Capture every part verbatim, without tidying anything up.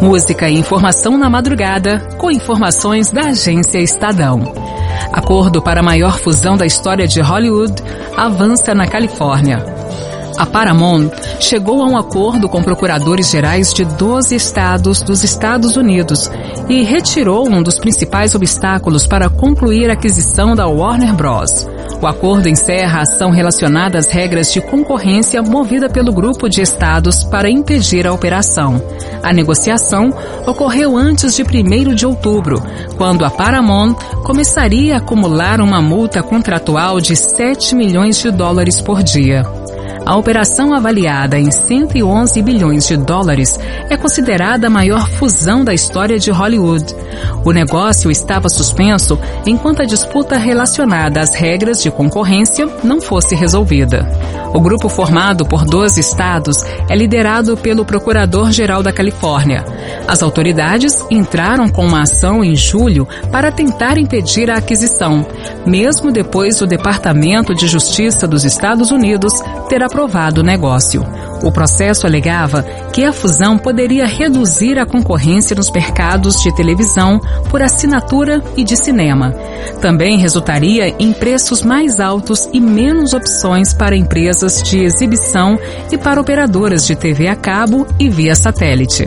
Música e informação na madrugada, com informações da agência Estadão. Acordo para a maior fusão da história de Hollywood avança na Califórnia. A Paramount chegou a um acordo com procuradores gerais de doze estados dos Estados Unidos e retirou um dos principais obstáculos para concluir a aquisição da Warner Bros. O acordo encerra a ação relacionada às regras de concorrência movida pelo grupo de estados para impedir a operação. A negociação ocorreu antes de primeiro de outubro, quando a Paramount começaria a acumular uma multa contratual de sete milhões de dólares por dia. A operação, avaliada em cento e onze bilhões de dólares, é considerada a maior fusão da história de Hollywood. O negócio estava suspenso enquanto a disputa relacionada às regras de concorrência não fosse resolvida. O grupo, formado por doze estados, é liderado pelo Procurador-Geral da Califórnia. As autoridades entraram com uma ação em julho para tentar impedir a aquisição, mesmo depois do Departamento de Justiça dos Estados Unidos ter aprovado o negócio. O processo alegava que a fusão poderia reduzir a concorrência nos mercados de televisão por assinatura e de cinema. Também resultaria em preços mais altos e menos opções para empresas de exibição e para operadoras de T V a cabo e via satélite.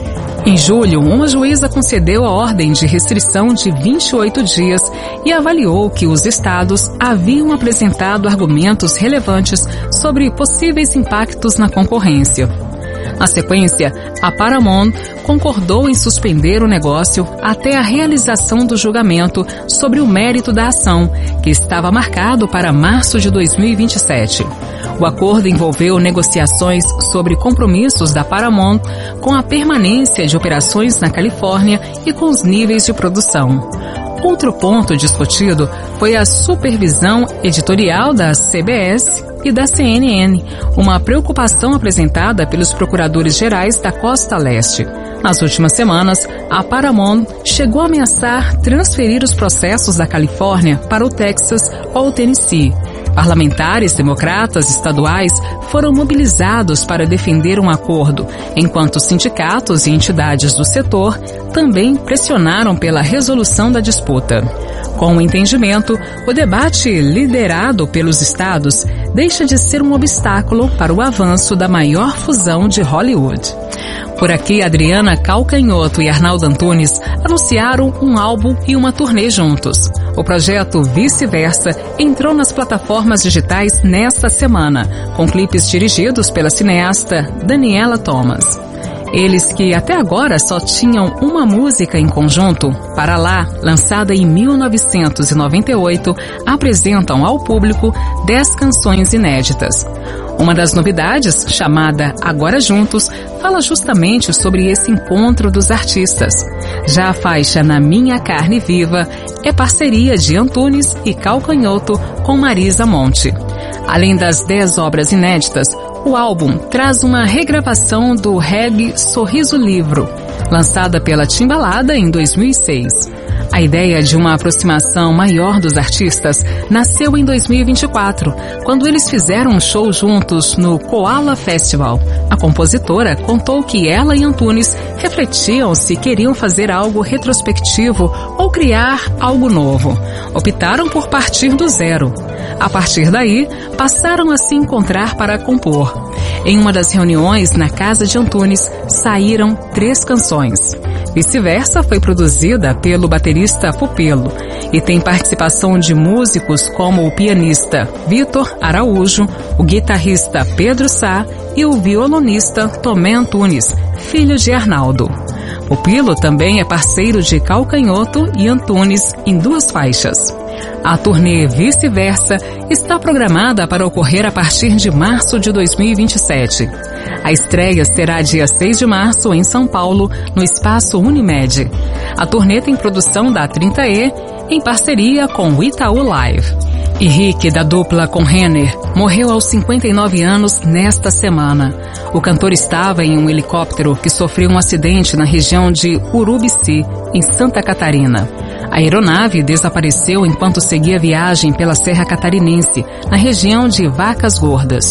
Em julho, uma juíza concedeu a ordem de restrição de vinte e oito dias e avaliou que os estados haviam apresentado argumentos relevantes sobre possíveis impactos na concorrência. Na sequência, a Paramount concordou em suspender o negócio até a realização do julgamento sobre o mérito da ação, que estava marcado para março de dois mil e vinte e sete. O acordo envolveu negociações sobre compromissos da Paramount com a permanência de operações na Califórnia e com os níveis de produção. Outro ponto discutido foi a supervisão editorial da C B S e da C N N, uma preocupação apresentada pelos procuradores gerais da Costa Leste. Nas últimas semanas, a Paramount chegou a ameaçar transferir os processos da Califórnia para o Texas ou o Tennessee. Parlamentares democratas estaduais foram mobilizados para defender um acordo, enquanto sindicatos e entidades do setor também pressionaram pela resolução da disputa. Com o entendimento, o debate liderado pelos estados deixa de ser um obstáculo para o avanço da maior fusão de Hollywood. Por aqui, Adriana Calcanhoto e Arnaldo Antunes anunciaram um álbum e uma turnê juntos. O projeto Vice-Versa entrou nas plataformas digitais nesta semana, com clipes dirigidos pela cineasta Daniela Thomas. Eles, que até agora só tinham uma música em conjunto, Para Lá, lançada em mil novecentos e noventa e oito, apresentam ao público dez canções inéditas. Uma das novidades, chamada Agora Juntos, fala justamente sobre esse encontro dos artistas. Já a faixa Na Minha Carne Viva é parceria de Antunes e Calcanhoto com Marisa Monte. Além das dez obras inéditas, o álbum traz uma regravação do reggae Sorriso Livro, lançada pela Timbalada em dois mil e seis. A ideia de uma aproximação maior dos artistas nasceu em dois mil e vinte e quatro, quando eles fizeram um show juntos no Koala Festival. A compositora contou que ela e Antunes refletiam se queriam fazer algo retrospectivo ou criar algo novo. Optaram por partir do zero. A partir daí, passaram a se encontrar para compor. Em uma das reuniões na casa de Antunes, saíram três canções. Vice-Versa foi produzida pelo baterista Pupilo e tem participação de músicos como o pianista Vitor Araújo, o guitarrista Pedro Sá e o violonista Tomé Antunes, filho de Arnaldo. Pupilo também é parceiro de Calcanhoto e Antunes em duas faixas. A turnê Vice-Versa está programada para ocorrer a partir de março de dois mil e vinte e sete. A estreia será dia seis de março em São Paulo, no Espaço Unimed. A turnê tem produção da trinta E em parceria com o Itaú Live. Henrique, da dupla com Renner, morreu aos cinquenta e nove anos nesta semana. O cantor estava em um helicóptero que sofreu um acidente na região de Urubici, em Santa Catarina. A aeronave desapareceu enquanto seguia viagem pela Serra Catarinense, na região de Vacas Gordas.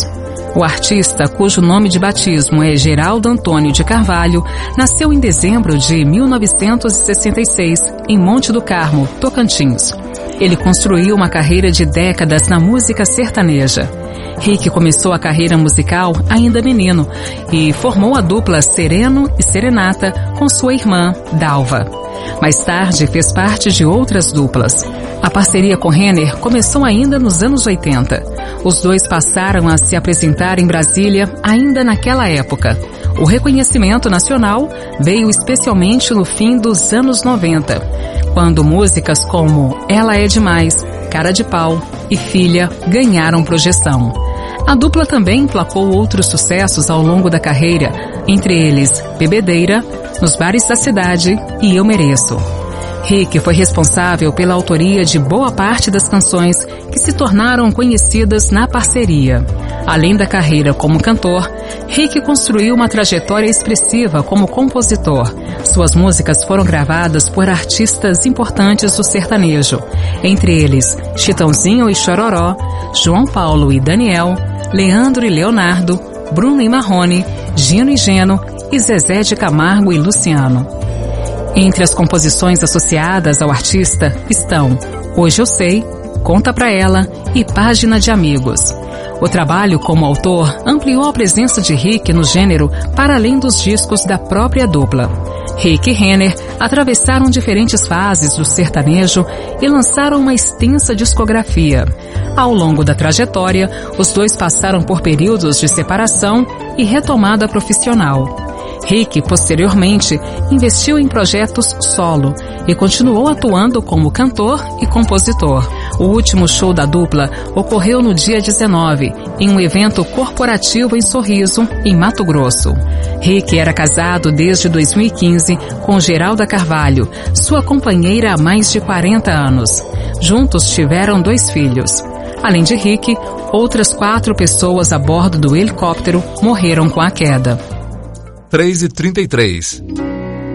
O artista, cujo nome de batismo é Geraldo Antônio de Carvalho, nasceu em dezembro de mil novecentos e sessenta e seis, em Monte do Carmo, Tocantins. Ele construiu uma carreira de décadas na música sertaneja. Rick começou a carreira musical ainda menino e formou a dupla Sereno e Serenata com sua irmã, Dalva. Mais tarde, fez parte de outras duplas. A parceria com Renner começou ainda nos anos oitenta. Os dois passaram a se apresentar em Brasília ainda naquela época. O reconhecimento nacional veio especialmente no fim dos anos noventa, quando músicas como Ela é Demais, Cara de Pau e Filha ganharam projeção. A dupla também emplacou outros sucessos ao longo da carreira, entre eles Bebedeira, Nos Bares da Cidade e Eu Mereço. Rick foi responsável pela autoria de boa parte das canções que se tornaram conhecidas na parceria. Além da carreira como cantor, Rick construiu uma trajetória expressiva como compositor. Suas músicas foram gravadas por artistas importantes do sertanejo, entre eles Chitãozinho e Chororó, João Paulo e Daniel, Leandro e Leonardo, Bruno e Marrone, Gino e Geno e Zezé de Camargo e Luciano. Entre as composições associadas ao artista estão Hoje Eu Sei, Conta Pra Ela e Página de Amigos. O trabalho como autor ampliou a presença de Rick no gênero para além dos discos da própria dupla. Rick e Renner atravessaram diferentes fases do sertanejo e lançaram uma extensa discografia. Ao longo da trajetória, os dois passaram por períodos de separação e retomada profissional. Rick, posteriormente, investiu em projetos solo e continuou atuando como cantor e compositor. O último show da dupla ocorreu no dia dezenove, em um evento corporativo em Sorriso, em Mato Grosso. Rick era casado desde dois mil e quinze com Geralda Carvalho, sua companheira há mais de quarenta anos. Juntos tiveram dois filhos. Além de Rick, outras quatro pessoas a bordo do helicóptero morreram com a queda. três e trinta e três.